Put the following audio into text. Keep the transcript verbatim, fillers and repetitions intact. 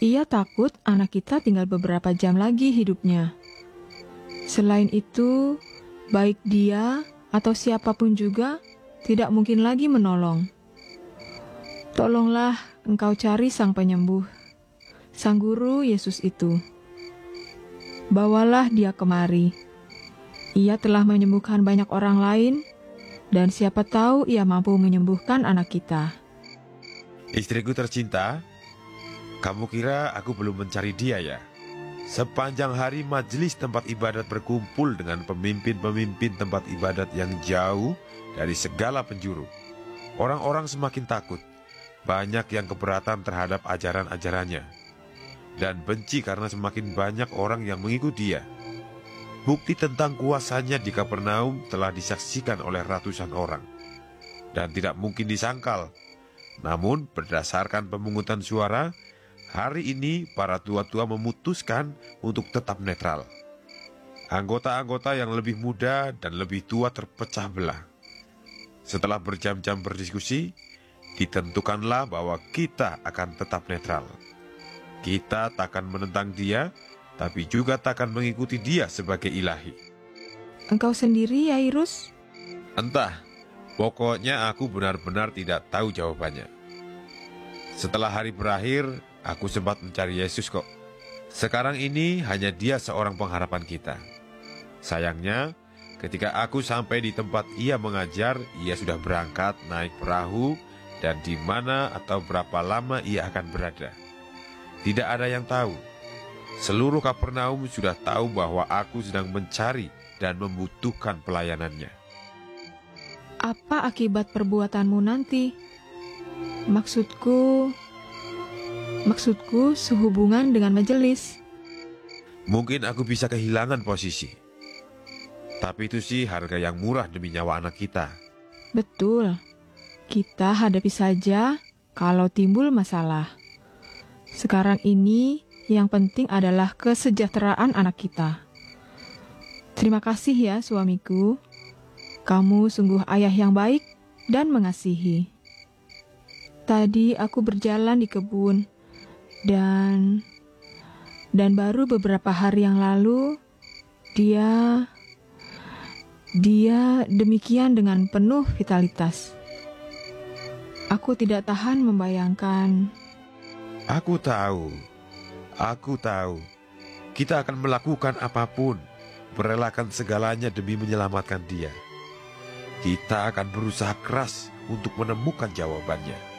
Ia takut anak kita tinggal beberapa jam lagi hidupnya. Selain itu, baik dia atau siapapun juga tidak mungkin lagi menolong. Tolonglah engkau cari sang penyembuh, sang guru Yesus itu. Bawalah dia kemari. Ia telah menyembuhkan banyak orang lain, dan siapa tahu ia mampu menyembuhkan anak kita. Istriku tercinta, kamu kira aku belum mencari dia ya? Sepanjang hari majelis tempat ibadat berkumpul dengan pemimpin-pemimpin tempat ibadat yang jauh dari segala penjuru. Orang-orang semakin takut, banyak yang keberatan terhadap ajaran-ajarannya, dan benci karena semakin banyak orang yang mengikut dia. Bukti tentang kuasanya di Kapernaum telah disaksikan oleh ratusan orang, dan tidak mungkin disangkal. Namun berdasarkan pemungutan suara, hari ini para tua-tua memutuskan untuk tetap netral. Anggota-anggota yang lebih muda dan lebih tua terpecah belah. Setelah berjam-jam berdiskusi, ditentukanlah bahwa kita akan tetap netral. Kita takkan menentang dia, tapi juga takkan mengikuti dia sebagai ilahi. Engkau sendiri, Yairus? Entah, pokoknya aku benar-benar tidak tahu jawabannya. Setelah hari berakhir, aku sempat mencari Yesus kok. Sekarang ini hanya dia seorang pengharapan kita. Sayangnya, ketika aku sampai di tempat ia mengajar, ia sudah berangkat naik perahu, dan di mana atau berapa lama ia akan berada. Tidak ada yang tahu. Seluruh Kapernaum sudah tahu bahwa aku sedang mencari dan membutuhkan pelayanannya. Apa akibat perbuatanmu nanti? Maksudku, maksudku sehubungan dengan majelis. Mungkin aku bisa kehilangan posisi. Tapi itu sih harga yang murah demi nyawa anak kita. Betul. Kita hadapi saja kalau timbul masalah. Sekarang ini yang penting adalah kesejahteraan anak kita. Terima kasih ya suamiku. Kamu sungguh ayah yang baik dan mengasihi. Tadi aku berjalan di kebun dan dan baru beberapa hari yang lalu dia dia demikian dengan penuh vitalitas. Aku tidak tahan membayangkan. Aku tahu. Aku tahu, kita akan melakukan apapun, merelakan segalanya demi menyelamatkan dia. Kita akan berusaha keras untuk menemukan jawabannya.